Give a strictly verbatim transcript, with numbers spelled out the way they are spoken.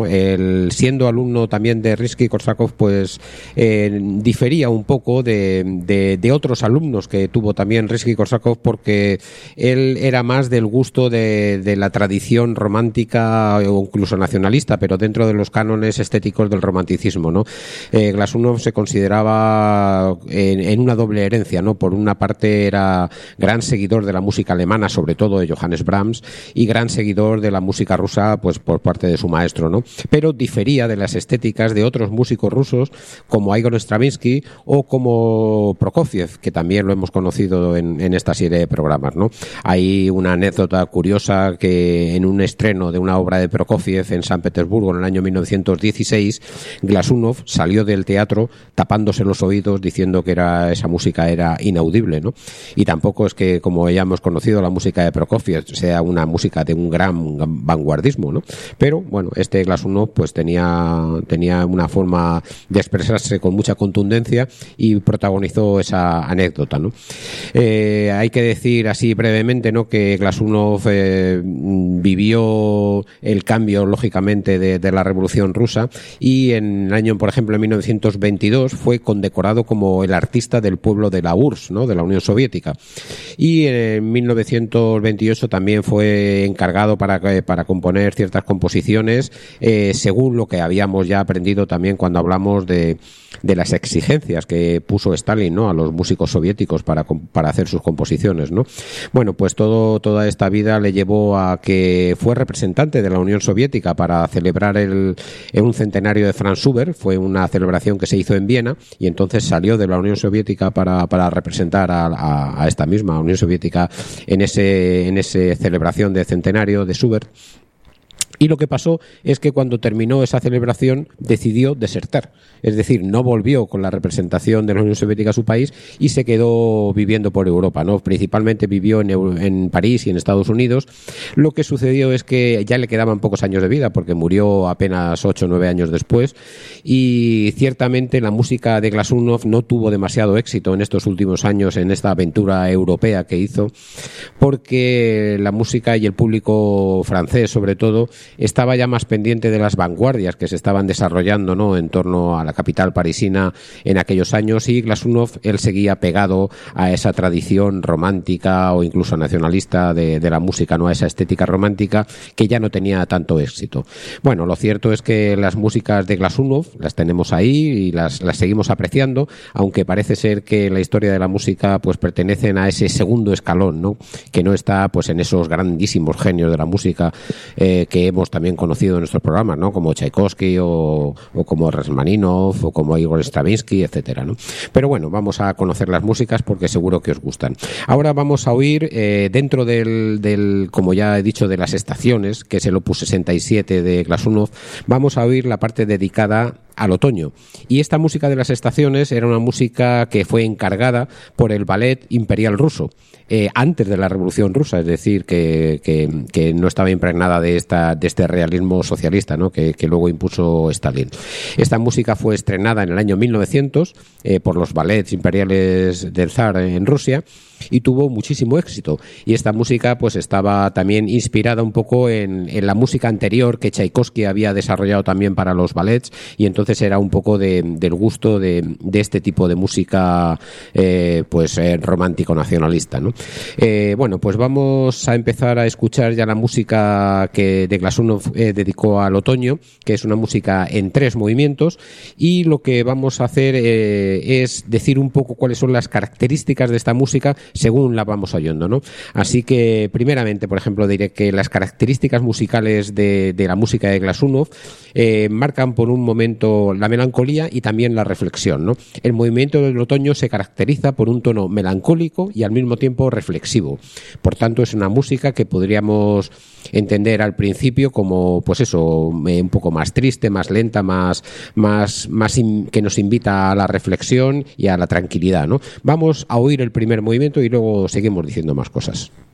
¿no? El, siendo alumno también de Rimski-Korsakov, pues eh, difería un poco de, de, de otros alumnos que tuvo también Rimski-Korsakov, porque él era más del gusto de, de la tradición romántica o incluso nacionalista, pero dentro de los cánones estéticos del romanticismo, ¿no? Eh, Glasunov se consideraba en, en una doble herencia, ¿no? Por una parte era gran seguidor de la música alemana, sobre todo de Johannes Brahms, y gran seguidor de la música rusa, pues por parte de su maestro, ¿no? Pero difería de las estéticas de otros músicos rusos como Igor Stravinsky o como Prokofiev, que también lo hemos conocido en, en esta serie de programas, ¿no? Hay una anécdota curiosa que en un estreno de una obra de Prokofiev en San Petersburgo en el año mil novecientos dieciséis, Glasunov salió del teatro tapándose los oídos diciendo que era, esa música era inaudible, ¿no? Y tampoco es que, como ya hemos conocido, la música de Prokofiev sea una música de un gran vanguardismo, ¿no? Pero, bueno, este Glasunov pues tenía, tenía una forma de expresarse con mucha contundencia y protagonizó esa anécdota, ¿no? Eh, hay que decir así brevemente, ¿no?, que Glasunov eh, vivió el cambio, lógicamente, de, de la Revolución Rusa, y en el año, por ejemplo, en mil novecientos veintidós fue condecorado como el artista del pueblo de la U R S S, ¿no?, de la Unión Soviética. Y en mil novecientos veintiocho también fue encargado para, para componer ciertas composiciones, eh, según lo que habíamos ya aprendido también cuando hablamos de, de las exigencias que puso Stalin, ¿no?, a los músicos soviéticos para, para hacer sus composiciones, ¿no? Bueno, pues todo, toda esta vida le llevó a que fue representante de la Unión Soviética para celebrar el, un centenario de Franz Schubert. Fue una celebración que se hizo en Viena, y entonces salió de la Unión Soviética para, para representar a, a, a esta misma Unión Soviética en ese, en ese celebración de centenario de Schubert. Y lo que pasó es que cuando terminó esa celebración decidió desertar. Es decir, no volvió con la representación de la Unión Soviética a su país y se quedó viviendo por Europa, ¿no? Principalmente vivió en, en París y en Estados Unidos. Lo que sucedió es que ya le quedaban pocos años de vida, porque murió apenas ocho o nueve años después, y ciertamente la música de Glasunov no tuvo demasiado éxito en estos últimos años en esta aventura europea que hizo, porque la música y el público francés, sobre todo, estaba ya más pendiente de las vanguardias que se estaban desarrollando, ¿no?, en torno a la capital parisina en aquellos años, y Glasunov, él seguía pegado a esa tradición romántica o incluso nacionalista de, de la música, ¿no?, a esa estética romántica que ya no tenía tanto éxito. Bueno, lo cierto es que las músicas de Glasunov las tenemos ahí y las, las seguimos apreciando, aunque parece ser que la historia de la música pues pertenecen a ese segundo escalón, ¿no?, que no está pues en esos grandísimos genios de la música eh, que hemos también conocido en nuestros programas, ¿no?, como Tchaikovsky o, o como Rachmaninoff o como Igor Stravinsky, etcétera, ¿no? Pero bueno, vamos a conocer las músicas porque seguro que os gustan. Ahora vamos a oír eh, dentro del, del, como ya he dicho, de las estaciones, que es el Opus sesenta y siete de Glasunov, vamos a oír la parte dedicada al otoño. Y esta música de las estaciones era una música que fue encargada por el Ballet Imperial ruso, eh, antes de la Revolución Rusa, es decir, que, que, que no estaba impregnada de esta de este realismo socialista, ¿no?, que, que luego impuso Stalin. Esta música fue estrenada en el año mil novecientos eh, por los ballets imperiales del zar en Rusia, y tuvo muchísimo éxito. Y esta música pues estaba también inspirada un poco en, en la música anterior que Tchaikovsky había desarrollado también para los ballets, y entonces era un poco de, del gusto de, de este tipo de música eh, pues eh, romántico nacionalista, ¿no? Eh, bueno, pues vamos a empezar a escuchar ya la música que de Glasunov eh, dedicó al otoño, que es una música en tres movimientos, y lo que vamos a hacer eh, es decir un poco cuáles son las características de esta música según la vamos oyendo, ¿no? Así que, primeramente, por ejemplo, diré que las características musicales de, de la música de Glasunov eh, marcan por un momento la melancolía y también la reflexión, ¿no? El movimiento del otoño se caracteriza por un tono melancólico y al mismo tiempo reflexivo. Por tanto, es una música que podríamos entender al principio como, pues eso, eh, un poco más triste, más lenta, más, más, más in, que nos invita a la reflexión y a la tranquilidad, ¿no? Vamos a oír el primer movimiento y luego seguimos diciendo más cosas.